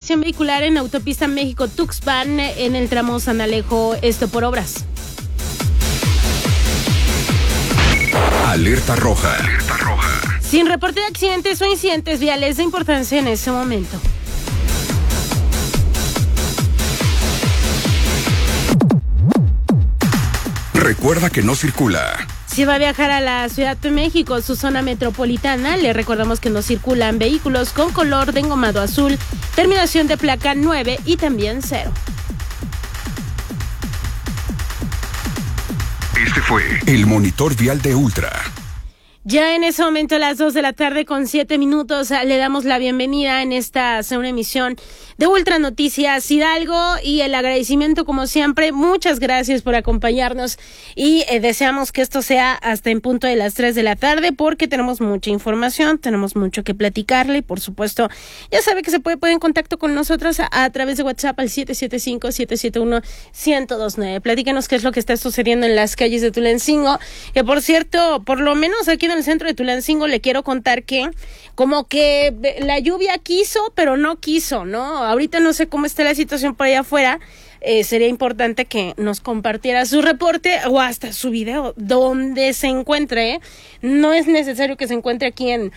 restricción vehicular en autopista México-Tuxpan en el tramo San Alejo, esto por obras. Alerta roja. Alerta roja. Sin reporte de accidentes o incidentes viales de importancia en este momento. Recuerda que no circula. Si va a viajar a la Ciudad de México, su zona metropolitana, le recordamos que no circulan vehículos con color de engomado azul, terminación de placa 9 y también 0. Este fue el monitor vial de Ultra. Ya en ese momento, a las 2 de la tarde con 7 minutos, le damos la bienvenida en esta segunda emisión de Ultra Noticias Hidalgo y el agradecimiento como siempre. Muchas gracias por acompañarnos y deseamos que esto sea hasta en punto de las 3 de la tarde porque tenemos mucha información, tenemos mucho que platicarle y por supuesto ya sabe que se puede poner en contacto con nosotros a través de WhatsApp al 775-771-1029. Platícanos qué es lo que está sucediendo en las calles de Tulancingo, que por cierto, por lo menos aquí en el centro de Tulancingo le quiero contar que como que la lluvia quiso, pero no quiso, ¿no? Ahorita no sé cómo está la situación por allá afuera. Sería importante que nos compartiera su reporte o hasta su video donde se encuentre. No es necesario que se encuentre aquí en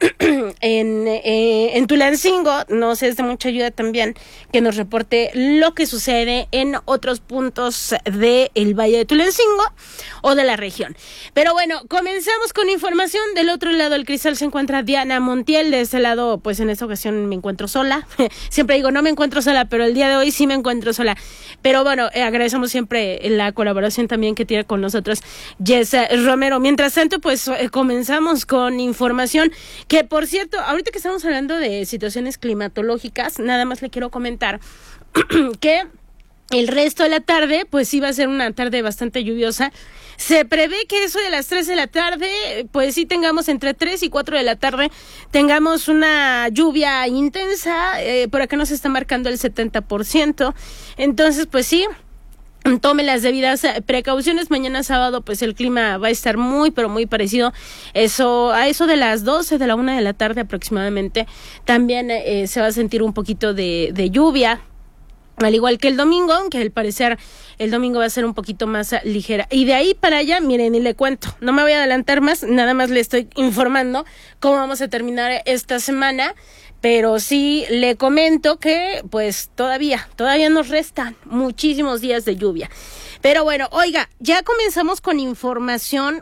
Tulancingo. Nos es de mucha ayuda también que nos reporte lo que sucede en otros puntos del Valle de Tulancingo o de la región. Pero bueno, comenzamos con información. Del otro lado del cristal se encuentra Diana Montiel. De este lado, pues en esta ocasión me encuentro sola. Siempre digo no me encuentro sola, pero el día de hoy sí me encuentro sola. Pero bueno, agradecemos siempre la colaboración también que tiene con nosotros Jess Romero. Mientras tanto, pues comenzamos con información que, por cierto, ahorita que estamos hablando de situaciones climatológicas, nada más le quiero comentar que el resto de la tarde, pues sí va a ser una tarde bastante lluviosa. Se prevé que eso de las 3 de la tarde, pues sí tengamos entre 3 y 4 de la tarde, tengamos una lluvia intensa, por acá nos está marcando el 70%, entonces pues sí, tome las debidas precauciones. Mañana sábado pues el clima va a estar muy pero muy parecido, a eso de las 12 de la 1 de la tarde aproximadamente, también se va a sentir un poquito de lluvia. Al igual que el domingo, aunque al parecer el domingo va a ser un poquito más ligera. Y de ahí para allá, miren, y le cuento, no me voy a adelantar más, nada más le estoy informando cómo vamos a terminar esta semana, pero sí le comento que pues todavía nos restan muchísimos días de lluvia. Pero bueno, oiga, ya comenzamos con información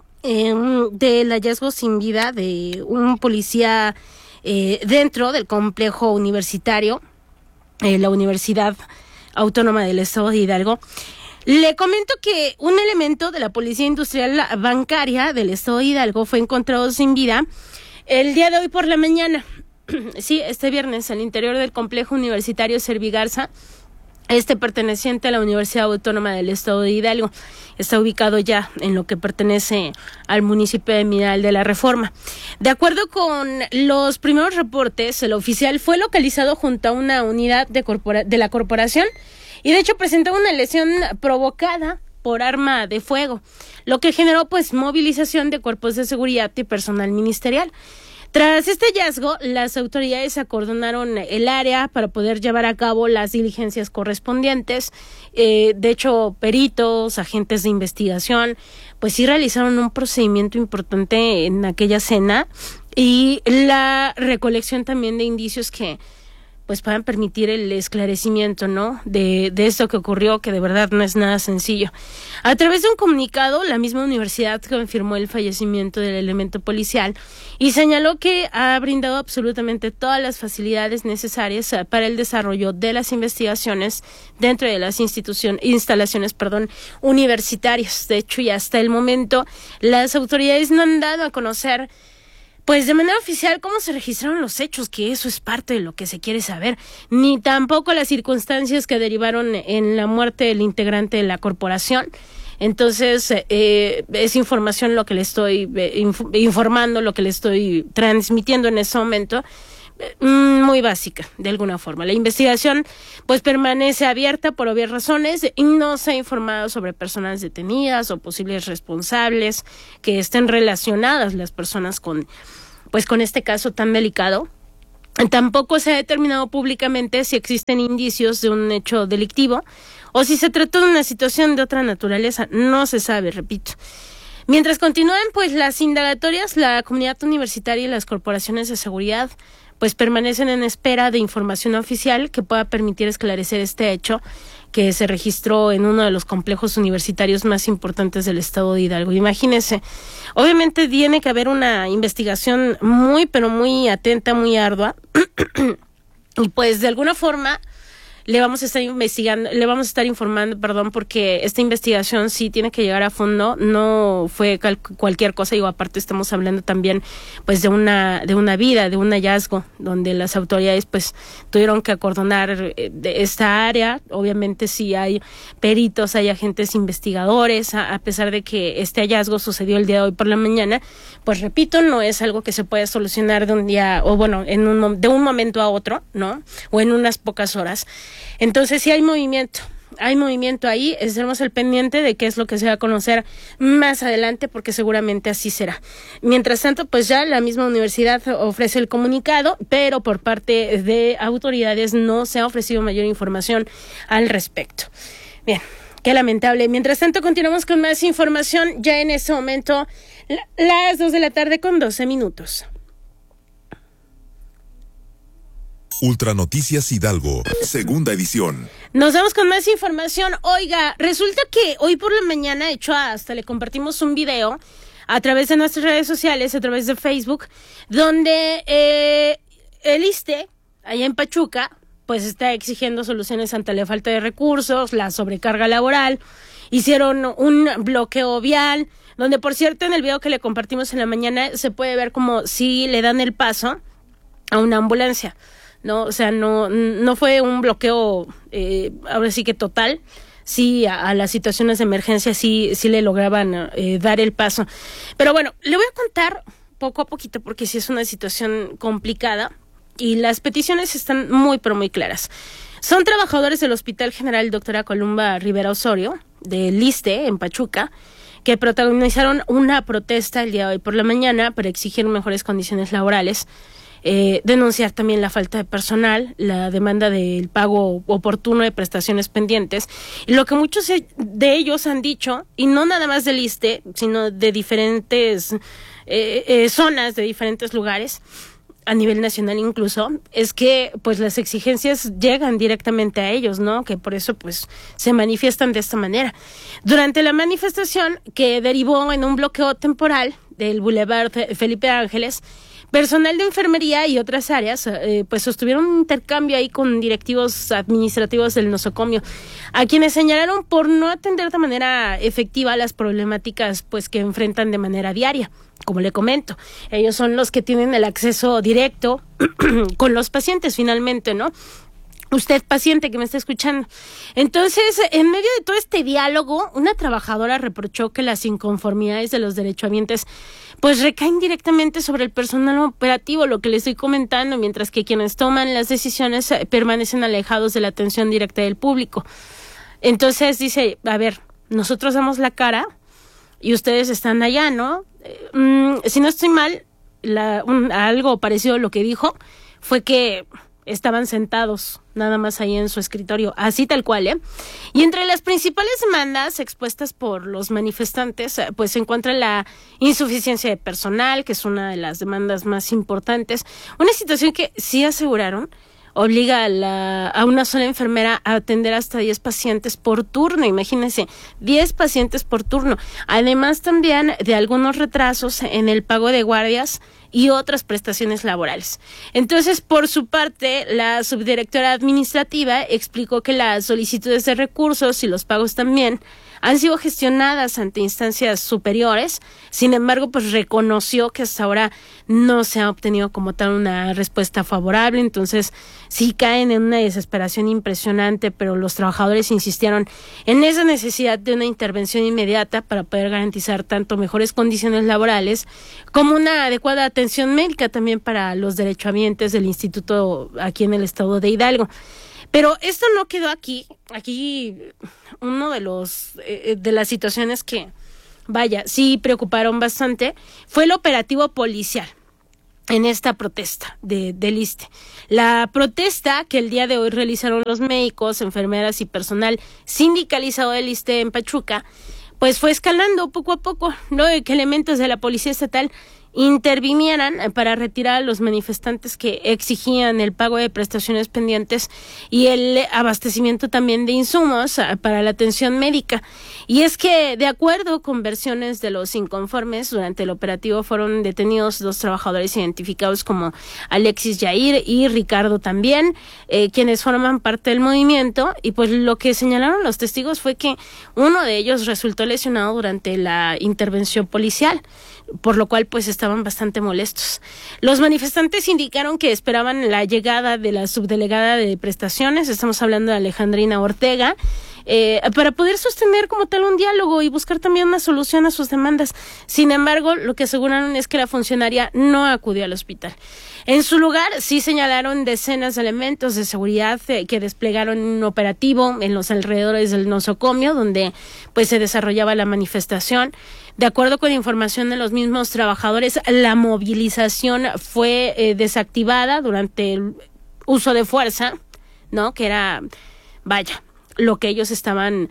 del hallazgo sin vida de un policía dentro del complejo universitario, la Universidad Autónoma del Estado de Hidalgo. Le comento que un elemento de la Policía Industrial Bancaria del Estado de Hidalgo fue encontrado sin vida el día de hoy por la mañana. Sí, este viernes, al interior del complejo universitario Servigarza, perteneciente a la Universidad Autónoma del Estado de Hidalgo. Está ubicado ya en lo que pertenece al municipio de Mineral de la Reforma. De acuerdo con los primeros reportes, el oficial fue localizado junto a una unidad de la corporación y de hecho presentó una lesión provocada por arma de fuego, lo que generó pues movilización de cuerpos de seguridad y personal ministerial. Tras este hallazgo, las autoridades acordonaron el área para poder llevar a cabo las diligencias correspondientes. De hecho, peritos, agentes de investigación, pues sí realizaron un procedimiento importante en aquella escena y la recolección también de indicios que pues puedan permitir el esclarecimiento, ¿no? De esto que ocurrió, que de verdad no es nada sencillo. A través de un comunicado, la misma universidad confirmó el fallecimiento del elemento policial y señaló que ha brindado absolutamente todas las facilidades necesarias para el desarrollo de las investigaciones dentro de las instalaciones universitarias. De hecho, y hasta el momento, las autoridades no han dado a conocer pues de manera oficial cómo se registraron los hechos, que eso es parte de lo que se quiere saber, ni tampoco las circunstancias que derivaron en la muerte del integrante de la corporación. Entonces, es información lo que le estoy informando, lo que le estoy transmitiendo en ese momento, muy básica, de alguna forma. La investigación, pues, permanece abierta por obvias razones y no se ha informado sobre personas detenidas o posibles responsables que estén relacionadas las personas con este caso tan delicado. Tampoco se ha determinado públicamente si existen indicios de un hecho delictivo o si se trató de una situación de otra naturaleza. No se sabe, repito. Mientras continúan pues las indagatorias, la comunidad universitaria y las corporaciones de seguridad pues permanecen en espera de información oficial que pueda permitir esclarecer este hecho que se registró en uno de los complejos universitarios más importantes del estado de Hidalgo. Imagínense, obviamente tiene que haber una investigación muy, pero muy atenta, muy ardua, y pues de alguna forma le vamos a estar informando, porque esta investigación sí tiene que llegar a fondo, no fue cualquier cosa, aparte estamos hablando también pues de una vida, de un hallazgo, donde las autoridades pues tuvieron que acordonar de esta área. Obviamente sí hay peritos, hay agentes investigadores, a pesar de que este hallazgo sucedió el día de hoy por la mañana, pues repito, no es algo que se puede solucionar de un día, o bueno, de un momento a otro, ¿no? O en unas pocas horas. Entonces sí hay movimiento ahí, estaremos al pendiente de qué es lo que se va a conocer más adelante, porque seguramente así será. Mientras tanto, pues ya la misma universidad ofrece el comunicado, pero por parte de autoridades no se ha ofrecido mayor información al respecto. Bien, qué lamentable. Mientras tanto, continuamos con más información, ya en este momento, las 2:12 p.m. Ultranoticias Hidalgo, segunda edición. Nos vamos con más información. Oiga, resulta que hoy por la mañana, de hecho hasta le compartimos un video a través de nuestras redes sociales, a través de Facebook, donde el ISSSTE, allá en Pachuca, pues está exigiendo soluciones ante la falta de recursos, la sobrecarga laboral. Hicieron un bloqueo vial, donde por cierto en el video que le compartimos en la mañana se puede ver como si le dan el paso a una ambulancia. No, o sea, no fue un bloqueo, ahora sí que total. Sí, a las situaciones de emergencia sí le lograban dar el paso. Pero bueno, le voy a contar poco a poquito, porque sí es una situación complicada y las peticiones están muy, pero muy claras. Son trabajadores del Hospital General Doctora Columba Rivera Osorio, del ISSSTE en Pachuca, que protagonizaron una protesta el día de hoy por la mañana para exigir mejores condiciones laborales. Denunciar también la falta de personal, la demanda del pago oportuno de prestaciones pendientes, y lo que muchos de ellos han dicho, y no nada más del ISSSTE, sino de diferentes zonas, de diferentes lugares, a nivel nacional incluso, es que pues las exigencias llegan directamente a ellos, ¿no? Que por eso pues se manifiestan de esta manera. Durante la manifestación, que derivó en un bloqueo temporal del Boulevard Felipe Ángeles, personal de enfermería y otras áreas pues sostuvieron un intercambio ahí con directivos administrativos del nosocomio, a quienes señalaron por no atender de manera efectiva las problemáticas pues que enfrentan de manera diaria. Como le comento, ellos son los que tienen el acceso directo con los pacientes finalmente, ¿no? Usted, paciente que me está escuchando. Entonces, en medio de todo este diálogo, una trabajadora reprochó que las inconformidades de los derechohabientes pues recaen directamente sobre el personal operativo, lo que le estoy comentando, mientras que quienes toman las decisiones permanecen alejados de la atención directa del público. Entonces dice, a ver, nosotros damos la cara y ustedes están allá, ¿no? Si no estoy mal, algo parecido a lo que dijo fue que estaban sentados nada más ahí en su escritorio, así tal cual, ¿eh? Y entre las principales demandas expuestas por los manifestantes, pues se encuentra la insuficiencia de personal, que es una de las demandas más importantes, una situación que sí aseguraron obliga a una sola enfermera a atender hasta 10 pacientes por turno. Imagínense, 10 pacientes por turno. Además también de algunos retrasos en el pago de guardias y otras prestaciones laborales. Entonces, por su parte, la subdirectora administrativa explicó que las solicitudes de recursos y los pagos también han sido gestionadas ante instancias superiores. Sin embargo, pues reconoció que hasta ahora no se ha obtenido como tal una respuesta favorable. Entonces, sí caen en una desesperación impresionante, pero los trabajadores insistieron en esa necesidad de una intervención inmediata para poder garantizar tanto mejores condiciones laborales como una adecuada atención médica también para los derechohabientes del instituto aquí en el estado de Hidalgo. Pero esto no quedó aquí. Aquí uno de las situaciones que, vaya, sí preocuparon bastante fue el operativo policial. en esta protesta del ISSSTE. La protesta que el día de hoy realizaron los médicos, enfermeras y personal sindicalizado del ISSSTE en Pachuca, pues fue escalando poco a poco, ¿no? Que elementos de la Policía Estatal intervinieran para retirar a los manifestantes que exigían el pago de prestaciones pendientes y el abastecimiento también de insumos para la atención médica. Y es que, de acuerdo con versiones de los inconformes, durante el operativo fueron detenidos 2 trabajadores identificados como Alexis Yair y Ricardo también, quienes forman parte del movimiento, y pues lo que señalaron los testigos fue que uno de ellos resultó lesionado durante la intervención policial, por lo cual pues estaban bastante molestos. Los manifestantes indicaron que esperaban la llegada de la subdelegada de prestaciones, estamos hablando de Alejandrina Ortega, para poder sostener como tal un diálogo y buscar también una solución a sus demandas. Sin embargo, lo que aseguraron es que la funcionaria no acudió al hospital. En su lugar, sí señalaron decenas de elementos de seguridad que desplegaron un operativo en los alrededores del nosocomio, donde pues se desarrollaba la manifestación. De acuerdo con información de los mismos trabajadores, la movilización fue desactivada durante el uso de fuerza, ¿no? Que era, vaya, lo que ellos estaban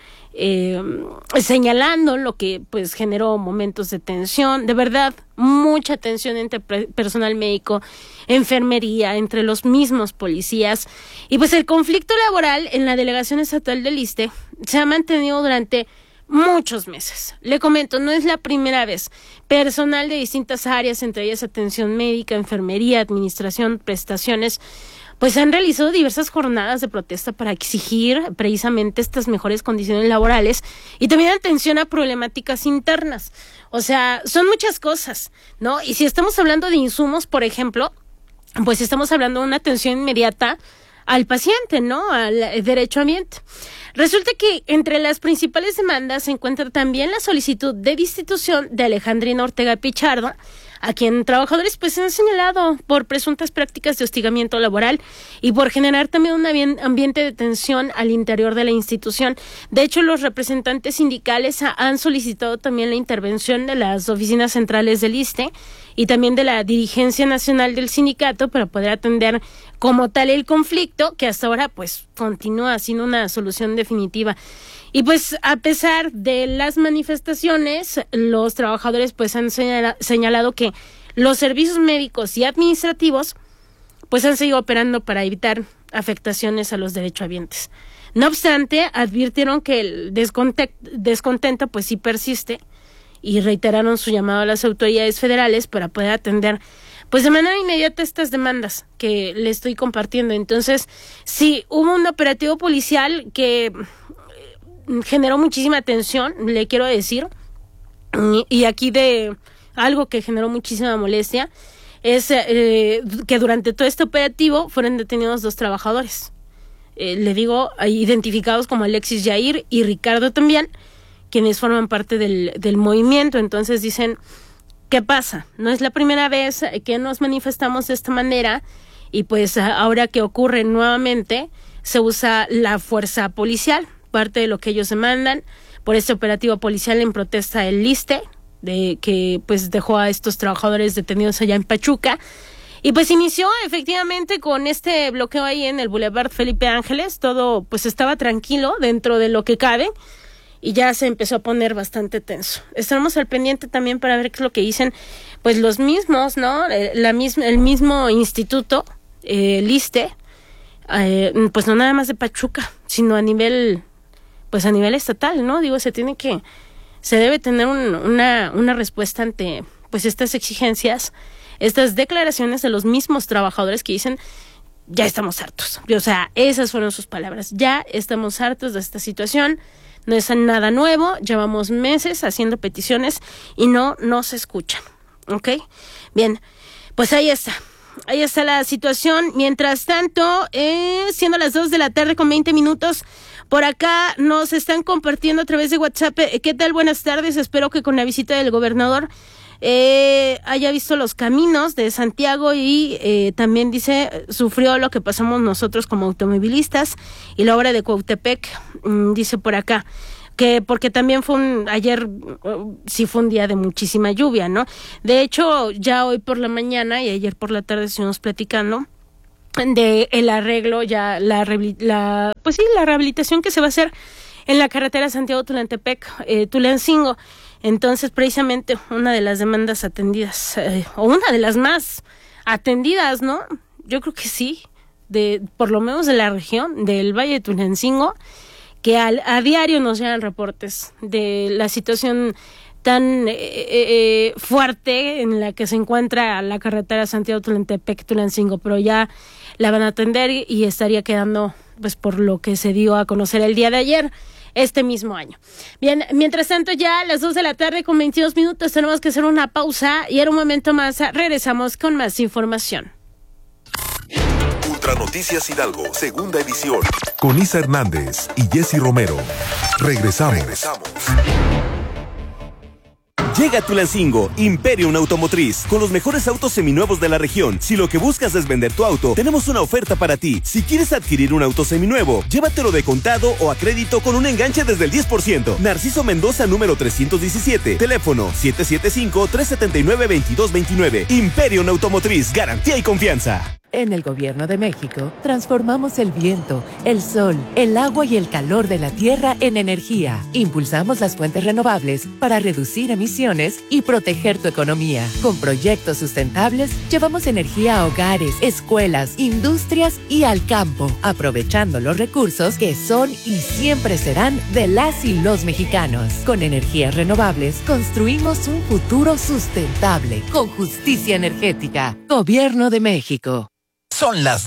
señalando, lo que pues generó momentos de tensión, de verdad, mucha tensión entre personal médico, enfermería, entre los mismos policías. Y pues el conflicto laboral en la delegación estatal del ISSSTE se ha mantenido durante muchos meses. Le comento, no es la primera vez. Personal de distintas áreas, entre ellas atención médica, enfermería, administración, prestaciones, pues han realizado diversas jornadas de protesta para exigir precisamente estas mejores condiciones laborales y también atención a problemáticas internas. O sea, son muchas cosas, ¿no? Y si estamos hablando de insumos, por ejemplo, pues estamos hablando de una atención inmediata al paciente, ¿no? Al derecho ambiente. Resulta que entre las principales demandas se encuentra también la solicitud de destitución de Alejandrina Ortega Pichardo, a quien trabajadores pues han señalado por presuntas prácticas de hostigamiento laboral y por generar también un ambiente de tensión al interior de la institución. De hecho, los representantes sindicales han solicitado también la intervención de las oficinas centrales del ISSSTE y también de la dirigencia nacional del sindicato para poder atender como tal el conflicto, que hasta ahora pues continúa sin una solución definitiva. Y pues a pesar de las manifestaciones, los trabajadores pues han señalado que los servicios médicos y administrativos pues han seguido operando para evitar afectaciones a los derechohabientes. No obstante, advirtieron que el descontento pues sí persiste y reiteraron su llamado a las autoridades federales para poder atender pues de manera inmediata estas demandas que le estoy compartiendo. Entonces, sí, hubo un operativo policial que generó muchísima tensión, le quiero decir, y aquí de algo que generó muchísima molestia es que durante todo este operativo fueron detenidos 2 trabajadores, le digo, identificados como Alexis Yair y Ricardo también, quienes forman parte del movimiento. Entonces dicen, ¿qué pasa? No es la primera vez que nos manifestamos de esta manera y pues ahora que ocurre nuevamente se usa la fuerza policial, parte de lo que ellos demandan por este operativo policial en protesta del ISSSTE, de que pues dejó a estos trabajadores detenidos allá en Pachuca. Y pues inició efectivamente con este bloqueo ahí en el Boulevard Felipe Ángeles. Todo pues estaba tranquilo dentro de lo que cabe y ya se empezó a poner bastante tenso. Estaremos al pendiente también para ver qué es lo que dicen pues los mismos, ¿no? El mismo instituto, el ISSSTE, pues no nada más de Pachuca, sino a nivel estatal, ¿no? Digo, se debe tener una respuesta ante pues estas exigencias, estas declaraciones de los mismos trabajadores que dicen, ya estamos hartos. O sea, esas fueron sus palabras, ya estamos hartos de esta situación, no es nada nuevo, llevamos meses haciendo peticiones y no se escuchan, ¿ok? Bien, pues ahí está la situación. Mientras tanto, siendo las 2:20 p.m, por acá nos están compartiendo a través de WhatsApp. ¿Qué tal? Buenas tardes. Espero que con la visita del gobernador haya visto los caminos de Santiago y también dice, sufrió lo que pasamos nosotros como automovilistas y la obra de Cuautepec, dice por acá. porque también ayer sí fue un día de muchísima lluvia, ¿no? De hecho, ya hoy por la mañana y ayer por la tarde estuvimos platicando de el arreglo, ya la rehabilitación que se va a hacer en la carretera Santiago-Tulantepec, Tulancingo. Entonces, precisamente una de las demandas atendidas, o una de las más atendidas, ¿no? Yo creo que sí, por lo menos de la región, del Valle de Tulancingo, que a diario nos llegan reportes de la situación tan fuerte en la que se encuentra la carretera Santiago-Tulantepec-Tulancingo, pero ya la van a atender y estaría quedando, pues, por lo que se dio a conocer el día de ayer, este mismo año. Bien, mientras tanto, ya a las 2:22 p.m, tenemos que hacer una pausa y en un momento más regresamos con más información. Ultra Noticias Hidalgo, segunda edición, con Isa Hernández y Jessy Romero. Regresamos. Llega a Tulancingo, Imperium Automotriz, con los mejores autos seminuevos de la región. Si lo que buscas es vender tu auto, tenemos una oferta para ti. Si quieres adquirir un auto seminuevo, llévatelo de contado o a crédito con un enganche desde el 10%. Narciso Mendoza, número 317. Teléfono 775-379-2229. Imperium Automotriz, garantía y confianza. En el Gobierno de México, transformamos el viento, el sol, el agua y el calor de la tierra en energía. Impulsamos las fuentes renovables para reducir emisiones y proteger tu economía. Con proyectos sustentables, llevamos energía a hogares, escuelas, industrias y al campo, aprovechando los recursos que son y siempre serán de las y los mexicanos. Con energías renovables, construimos un futuro sustentable, con justicia energética. Gobierno de México. Son las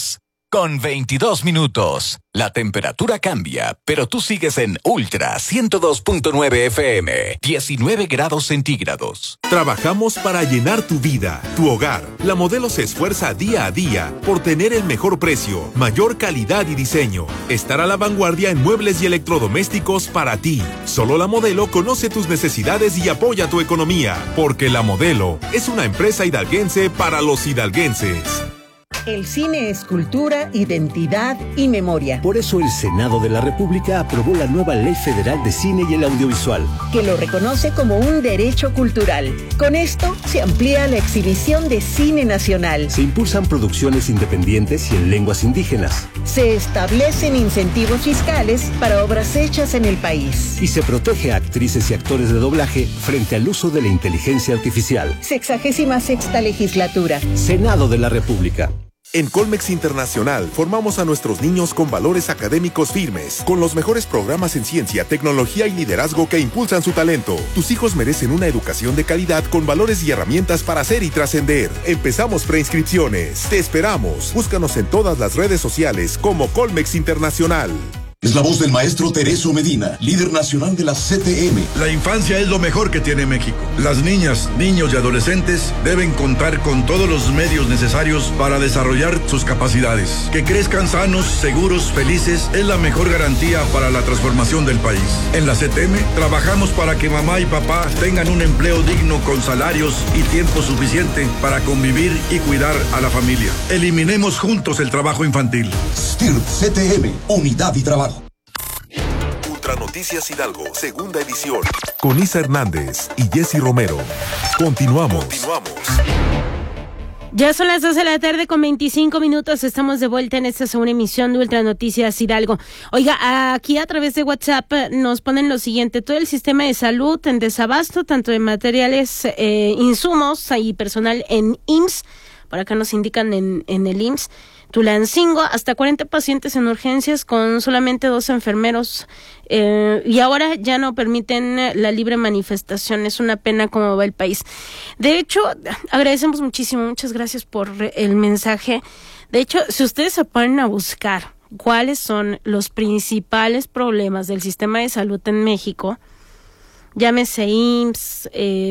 2:22. La temperatura cambia, pero tú sigues en Ultra 102.9 FM, 19 grados centígrados. Trabajamos para llenar tu vida, tu hogar. La Modelo se esfuerza día a día por tener el mejor precio, mayor calidad y diseño. Estar a la vanguardia en muebles y electrodomésticos para ti. Solo La Modelo conoce tus necesidades y apoya tu economía, porque La Modelo es una empresa hidalguense para los hidalguenses. El cine es cultura, identidad y memoria. Por eso el Senado de la República aprobó la nueva Ley Federal de Cine y el Audiovisual, que lo reconoce como un derecho cultural. Con esto se amplía la exhibición de cine nacional. Se impulsan producciones independientes y en lenguas indígenas. Se establecen incentivos fiscales para obras hechas en el país. Y se protege a actrices y actores de doblaje frente al uso de la inteligencia artificial. 66ª legislatura. Senado de la República. En Colmex Internacional formamos a nuestros niños con valores académicos firmes, con los mejores programas en ciencia, tecnología y liderazgo que impulsan su talento. Tus hijos merecen una educación de calidad con valores y herramientas para ser y trascender. Empezamos preinscripciones. Te esperamos. Búscanos en todas las redes sociales como Colmex Internacional. Es la voz del maestro Tereso Medina, líder nacional de la CTM. La infancia es lo mejor que tiene México. Las niñas, niños y adolescentes deben contar con todos los medios necesarios para desarrollar sus capacidades. Que crezcan sanos, seguros, felices es la mejor garantía para la transformación del país. En la CTM trabajamos para que mamá y papá tengan un empleo digno con salarios y tiempo suficiente para convivir y cuidar a la familia. Eliminemos juntos el trabajo infantil. STIRP CTM, unidad y trabajo. Ultra Noticias Hidalgo, segunda edición, con Isa Hernández y Jessy Romero. Continuamos. Ya son las 2:25 p.m, estamos de vuelta en esta segunda emisión de Ultra Noticias Hidalgo. Oiga, aquí a través de WhatsApp nos ponen lo siguiente: todo el sistema de salud en desabasto, tanto de materiales, insumos y personal en IMSS, por acá nos indican en el IMSS, Tulancingo, hasta 40 pacientes en urgencias con solamente 2 enfermeros, y ahora ya no permiten la libre manifestación. Es una pena cómo va el país. De hecho, agradecemos muchísimo, muchas gracias por el mensaje. De hecho, si ustedes se ponen a buscar cuáles son los principales problemas del sistema de salud en México, llámese IMSS,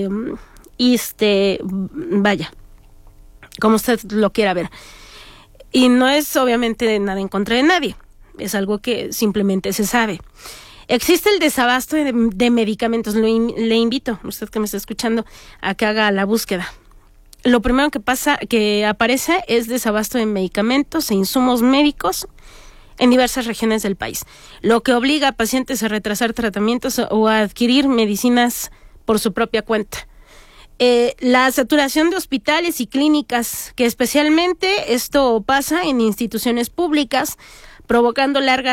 vaya, como usted lo quiera ver. Y no es obviamente nada en contra de nadie, es algo que simplemente se sabe. Existe el desabasto de medicamentos. Le invito, usted que me está escuchando, a que haga la búsqueda. Lo primero que aparece es desabasto de medicamentos e insumos médicos en diversas regiones del país, lo que obliga a pacientes a retrasar tratamientos o a adquirir medicinas por su propia cuenta. La saturación de hospitales y clínicas, que especialmente esto pasa en instituciones públicas, provocando largas